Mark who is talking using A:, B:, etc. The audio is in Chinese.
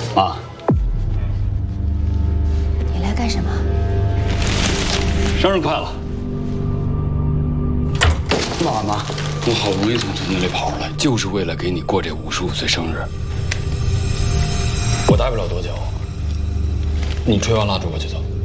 A: 妈，
B: 你来干什么？
A: 生日快乐！妈，我好不容易从村子里跑出来，就是为了给你过这55岁生日。我待不了多久，你吹完蜡烛我就走。